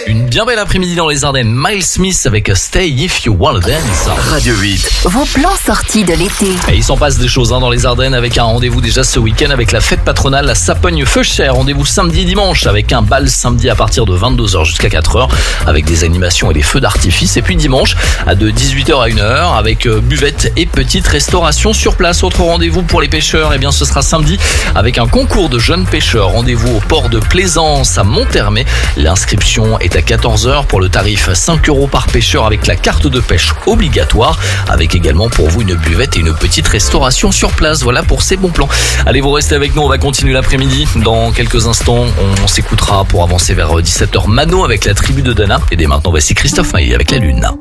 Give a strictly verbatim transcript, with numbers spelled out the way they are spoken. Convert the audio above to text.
Une bien belle après-midi dans les Ardennes, Miles Smith avec Stay If You Wanna Dance. Radio huit. Vos plans sortis de l'été. Et il s'en passe des choses hein, dans les Ardennes avec un rendez-vous déjà ce week-end avec la fête patronale, la Sapogne-Feuchère. Rendez-vous samedi et dimanche avec un bal samedi à partir de vingt-deux heures jusqu'à quatre heures avec des animations et des feux d'artifice. Et puis dimanche à de dix-huit heures à une heure avec euh, buvette et petite restauration sur place. Autre rendez-vous pour les pêcheurs, et bien ce sera samedi avec un concours de jeunes pêcheurs. Rendez-vous au port de Plaisance à Monthermé. L'inscription est à quatorze heures pour le tarif cinq euros par pêcheur avec la carte de pêche obligatoire, avec également pour vous une buvette et une petite restauration sur place. Voilà pour ces bons plans. Allez, vous restez avec nous, on va continuer l'après-midi. Dans quelques instants, on s'écoutera pour avancer vers dix-sept heures Mano avec la tribu de Dana. Et dès maintenant, voici Christophe Maé avec la Lune.